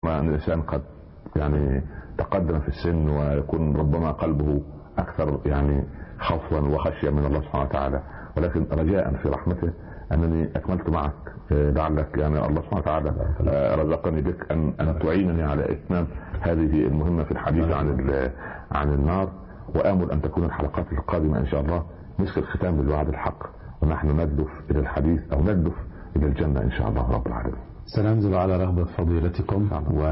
أن الإنسان قد يعني تقدم في السن ويكون ربما قلبه أكثر يعني خوفا وخشية من الله سبحانه وتعالى، ولكن رجاء في رحمته أنني أكملت معك، لعلك يعني الله سبحانه وتعالى رزقني بك أن تعينني على إتمام هذه المهمة في الحديث عن النار، وآمل أن تكون الحلقات القادمة إن شاء الله مسك الختام بالوعد الحق، ونحن ندف إلى الحديث أو ندف إلى الجنة إن شاء الله رب العالمين. سننزل على رغبة فضيلتكم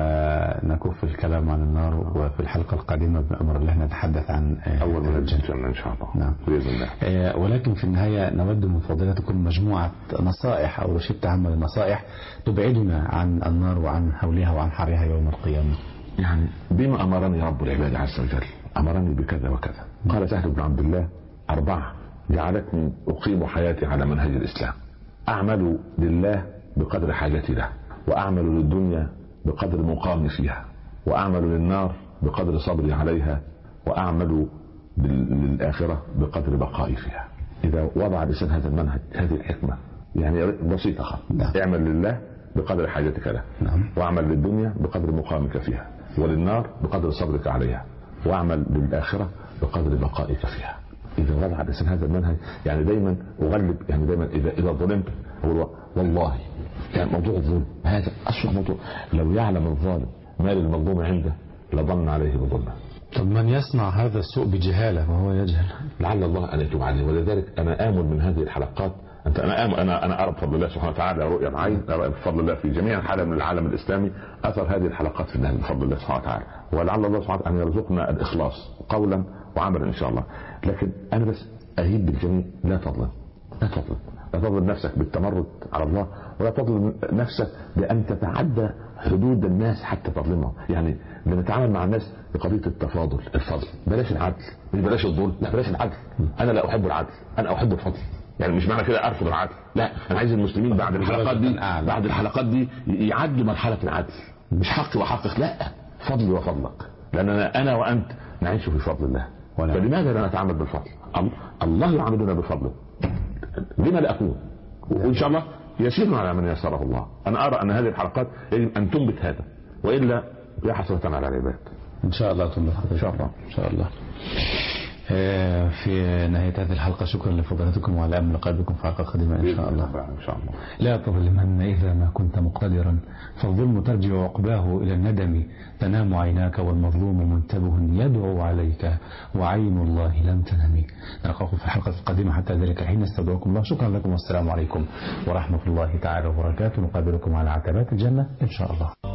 ونكف الكلام عن النار، وفي الحلقة القادمة بأمر الله نتحدث عن أول من الجنة إن شاء الله. نعم. بإذن الله. ولكن في النهاية نود من فضيلتكم مجموعة نصائح أو رشدة عامة للنصائح تبعدنا عن النار وعن هولها وعن حرها يوم القيامة. يعني بما أمرني رب العباد عز وجل، أمرني بكذا وكذا. قال سهل بن عبد الله: 4 جعلتني أقيم حياتي على منهج الإسلام: أعمل لله بقدر حاجتي له، وأعمل للدنيا بقدر مقامي فيها، وأعمل للنار بقدر صبري عليها، وأعمل للآخرة بقدر بقائي فيها. إذا وضع الإنسان هذا المنهج، هذه الحكمة يعني بسيطة خالص. اعمل لله بقدر حاجتك له، واعمل للدنيا بقدر مقامك فيها، وللنار بقدر صبرك عليها، واعمل للآخرة بقدر بقائك فيها. إذا وضع الإنسان هذا المنهج يعني دايما أغلب، يعني دايما إذا ظلمت أقول والله يعني موضوع الظلم هذا أسوأ موضوع. لو يعلم الظالم ما للمظلوم عنده لظن عليه بظلمه. طب من يصنع هذا السوء بجهالة وهو يجهل؟ لعل الله أن يتوب عليه. ولذلك أنا آمل من هذه الحلقات، أنا أرى بفضل الله سبحانه وتعالى رؤيا العين، أرى بفضل الله في جميع حالة من العالم الإسلامي أثر هذه الحلقات في النهاية بفضل الله سبحانه وتعالى. ولعل الله سبحانه وتعالى أن يرزقنا الإخلاص قولا وعملا إن شاء الله. لكن أنا بس أهيب بالجميع: لا تظلم، لا تظلم، لا تظلم نفسك بالتمرد على الله، ولا تظلم نفسك بأن تتعدى حدود الناس حتى تظلمهم. يعني بنتعامل مع الناس بقضية التفاضل، الفضل، بلاش العدل، بلاش الظلم، لا بلاش العدل. أنا لا أحب العدل، أنا أحب الفضل. يعني مش معنى كده أرفض العدل، لا، أنا عايز المسلمين بعد الحلقات دي يعدوا مرحلة العدل. مش حقي وحقك، لا، فضلي وفضلك، لأن أنا وأنت نعيش في فضل الله. فلماذا لا نتعامل بالفضل؟ الله يعاملنا بفضله، لما لا أكون؟ وإن شاء الله يسير على من يسره الله. أنا أرى أن هذه الحلقات يجب أن تنبت هذا، وإلا لا حسرة على العباد. إن شاء الله تنبت، إن شاء الله، إن شاء الله. في نهاية هذه الحلقة شكرا لفضيلتكم، وعلى أمل لقائكم في حلقة قادمة إن شاء الله. إن شاء الله. لا تظلمن إذا ما كنت مقتدرا، فالظلم ترجع عقباه إلى الندم، تنام عيناك والمظلوم منتبه يدعو عليك وعين الله لم تنم. نلقاكم في الحلقة القادمة، حتى ذلك الحين استودعكم الله. شكرا لكم والسلام عليكم ورحمة الله تعالى وبركاته. نقابلكم على عتبات الجنة إن شاء الله.